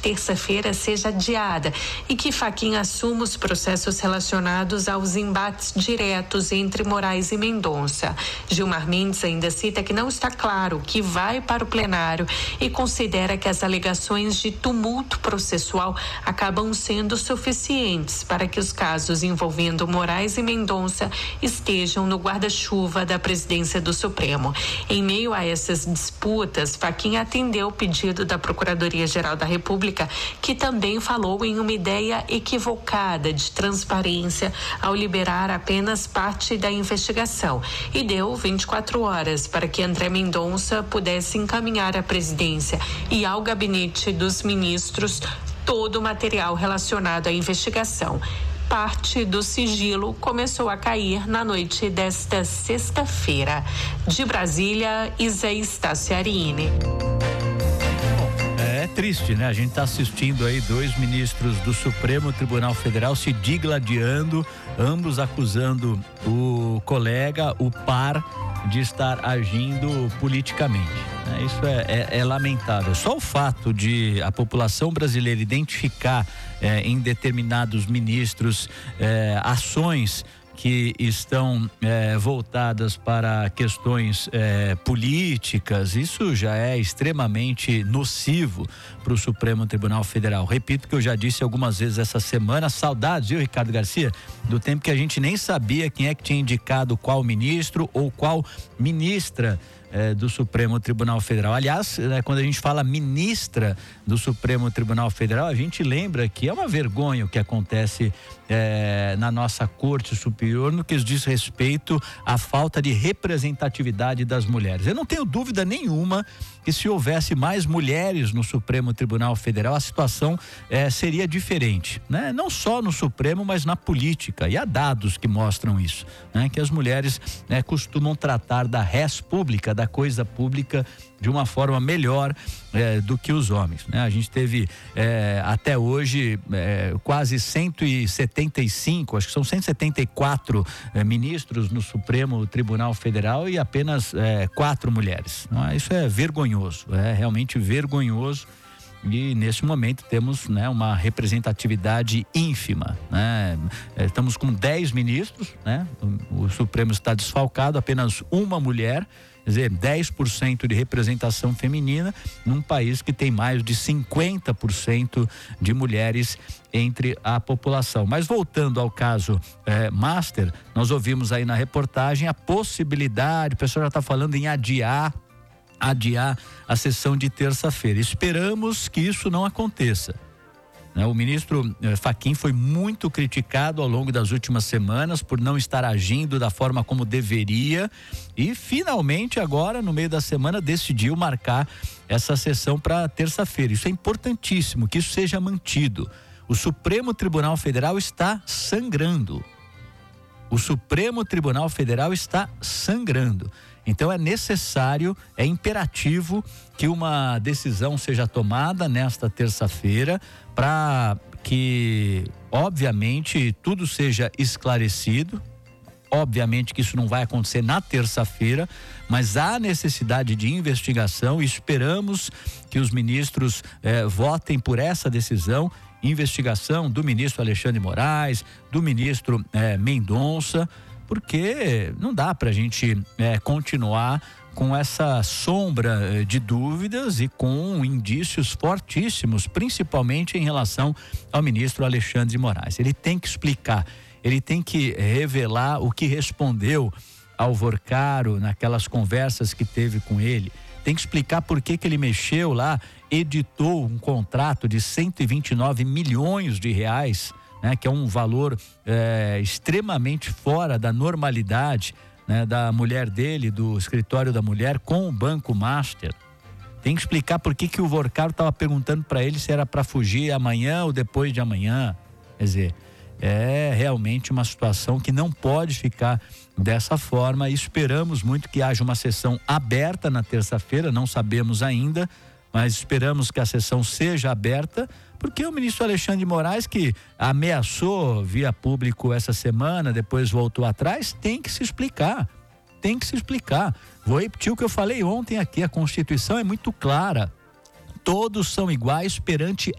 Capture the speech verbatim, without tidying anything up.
terça-feira seja adiada e que Fachin assuma os processos relacionados aos embates diretos entre Moraes e Mendonça. Gilmar Mendes ainda cita que não está claro o que vai para o plenário e considera que as alegações de tumulto processual acabam sendo suficientes para que os casos envolvendo Moraes e Mendonça estejam no guarda-chuva da presidência do Supremo. Em meio a essas disputas, Fachin atendeu o pedido da Procuradoria-Geral da República, que também falou em uma ideia equivocada de transparência ao liberar apenas parte da investigação e deu vinte e quatro horas para que André Mendonça pudesse encaminhar à presidência e ao gabinete dos ministros todo o material relacionado à investigação. Parte do sigilo começou a cair na noite desta sexta-feira. De Brasília, Isaías Tassiarini. É triste, né? A gente está assistindo aí dois ministros do Supremo Tribunal Federal se digladiando, ambos acusando o colega, o par, de estar agindo politicamente. É, isso é, é, é lamentável. Só o fato de a população brasileira identificar é, em determinados ministros é, ações que estão é, voltadas para questões é, políticas, isso já é extremamente nocivo para o Supremo Tribunal Federal. Repito que eu já disse algumas vezes essa semana, saudades, viu, Ricardo Garcia, do tempo que a gente nem sabia quem é que tinha indicado qual ministro ou qual ministra É, do Supremo Tribunal Federal. Aliás, né, quando a gente fala ministra do Supremo Tribunal Federal, a gente lembra que é uma vergonha o que acontece é, na nossa Corte Superior no que diz respeito à falta de representatividade das mulheres. Eu não tenho dúvida nenhuma que se houvesse mais mulheres no Supremo Tribunal Federal, a situação é, seria diferente, né? Não só no Supremo, mas na política, e há dados que mostram isso, né? Que as mulheres né, costumam tratar da res pública, da coisa pública, de uma forma melhor é, do que os homens, né? A gente teve é, até hoje é, quase cento e setenta e cinco, acho que são cento e setenta e quatro é, ministros no Supremo Tribunal Federal e apenas é, quatro mulheres. Não, isso é vergonhoso, é realmente vergonhoso. E nesse momento temos né, uma representatividade ínfima, né? Estamos com dez ministros, né? O, o Supremo está desfalcado, apenas uma mulher, quer dizer, dez por cento de representação feminina num país que tem mais de cinquenta por cento de mulheres entre a população. Mas voltando ao caso eh, Master, nós ouvimos aí na reportagem a possibilidade, o pessoal já está falando em adiar adiar a sessão de terça-feira. Esperamos que isso não aconteça. O ministro Fachin foi muito criticado ao longo das últimas semanas por não estar agindo da forma como deveria e finalmente agora, no meio da semana, decidiu marcar essa sessão para terça-feira. Isso é importantíssimo, que isso seja mantido. O Supremo Tribunal Federal está sangrando. O Supremo Tribunal Federal está sangrando. Então é necessário, é imperativo que uma decisão seja tomada nesta terça-feira para que, obviamente, tudo seja esclarecido. Obviamente que isso não vai acontecer na terça-feira, mas há necessidade de investigação e esperamos que os ministros eh, votem por essa decisão. Investigação do ministro Alexandre de Moraes, do ministro eh, Mendonça, porque não dá para a gente é, continuar com essa sombra de dúvidas e com indícios fortíssimos, principalmente em relação ao ministro Alexandre de Moraes. Ele tem que explicar, ele tem que revelar o que respondeu ao Vorcaro naquelas conversas que teve com ele. Tem que explicar por que que ele mexeu lá, editou um contrato de cento e vinte e nove milhões de reais, né, que é um valor é, extremamente fora da normalidade, né, da mulher dele, do escritório da mulher, com o Banco Master. Tem que explicar por que que o Vorcaro estava perguntando para ele se era para fugir amanhã ou depois de amanhã. Quer dizer, é realmente uma situação que não pode ficar dessa forma. Esperamos muito que haja uma sessão aberta na terça-feira, não sabemos ainda, mas esperamos que a sessão seja aberta, porque o ministro Alexandre de Moraes, que ameaçou via público essa semana, depois voltou atrás, tem que se explicar, tem que se explicar. Vou repetir o que eu falei ontem aqui, a Constituição é muito clara, todos são iguais perante